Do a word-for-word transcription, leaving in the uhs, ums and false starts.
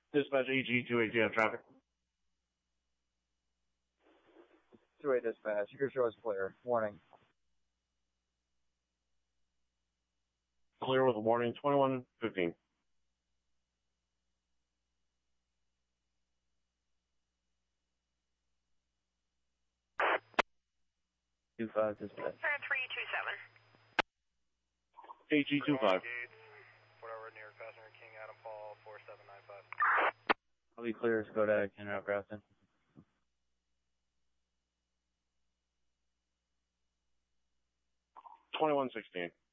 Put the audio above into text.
Dispatch A G two eight, do you have traffic? two eight dispatch, your show is clear. Warning. Clear with a warning, twenty-one fifteen. two five dispatch. three two seven. A G two five. Whatever, New York passenger King Adam Paul four seven nine five. I'll be clear, Skoda, in Route Grafton. twenty-one sixteen.